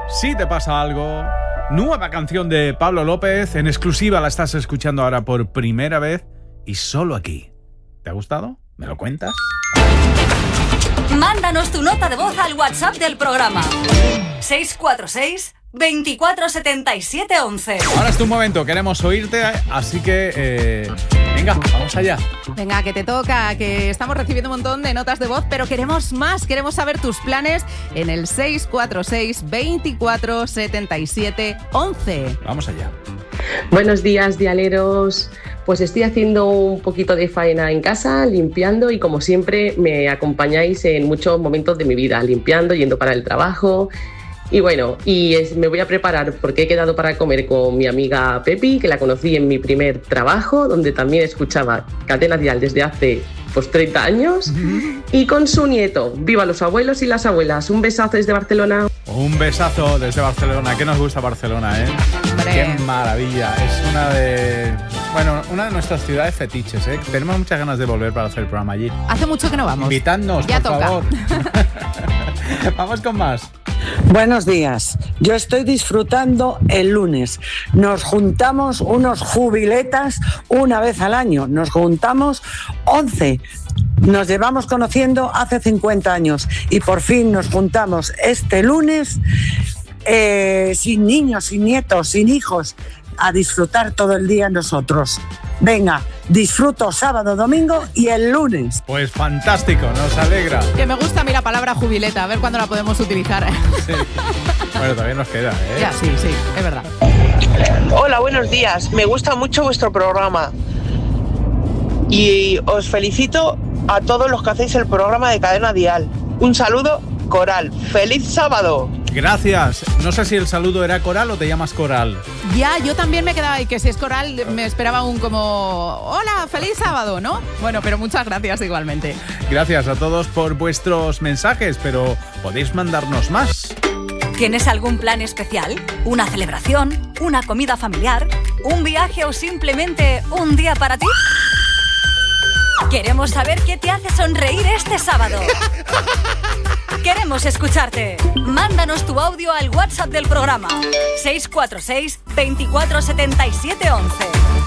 Si te pasa algo, nueva canción de Pablo López, en exclusiva la estás escuchando ahora por primera vez y solo aquí. ¿Te ha gustado? ¿Me lo cuentas? Mándanos tu nota de voz al WhatsApp del programa 646 24 77 11. Ahora es tu momento, queremos oírte, así que venga, vamos allá. Venga, que te toca, que estamos recibiendo un montón de notas de voz, pero queremos más, queremos saber tus planes en el 646 24 77 11. Vamos allá. Buenos días, dialeros. Pues estoy haciendo un poquito de faena en casa, limpiando, y como siempre me acompañáis en muchos momentos de mi vida, limpiando, yendo para el trabajo. Y bueno, me voy a preparar porque he quedado para comer con mi amiga Pepi, que la conocí en mi primer trabajo, donde también escuchaba Cadena Dial desde hace 30 años, y con su nieto. ¡Viva los abuelos y las abuelas! Un besazo desde Barcelona. Un besazo desde Barcelona. ¿Qué nos gusta Barcelona, eh? Hombre. ¡Qué maravilla! Es una de nuestras ciudades fetiches, ¿eh? Tenemos muchas ganas de volver para hacer el programa allí. Hace mucho que no vamos. Invitadnos, Ya por toca. favor. Vamos con más. Buenos días. Yo estoy disfrutando el lunes. Nos juntamos unos jubiletas una vez al año. Nos juntamos 11. Nos llevamos conociendo hace 50 años y por fin nos juntamos este lunes sin niños, sin nietos, sin hijos, a disfrutar todo el día nosotros. Venga, disfruto sábado, domingo y el lunes. Pues fantástico, nos alegra. Que me gusta a mí la palabra jubileta, a ver cuándo la podemos utilizar. Sí. Bueno, todavía nos queda, ¿eh? Ya, sí, es verdad. Hola, buenos días. Me gusta mucho vuestro programa y os felicito a todos los que hacéis el programa de Cadena Dial. Un saludo, Coral. ¡Feliz sábado! Gracias. No sé si el saludo era Coral o te llamas Coral. Ya, yo también me quedaba ahí, que si es Coral me esperaba un como hola, feliz sábado, ¿no? Bueno, pero muchas gracias igualmente. Gracias a todos por vuestros mensajes, pero podéis mandarnos más. ¿Tienes algún plan especial? ¿Una celebración? ¿Una comida familiar? ¿Un viaje o simplemente un día para ti? Queremos saber qué te hace sonreír este sábado. Queremos escucharte. Mándanos tu audio al WhatsApp del programa 646 24 77 11.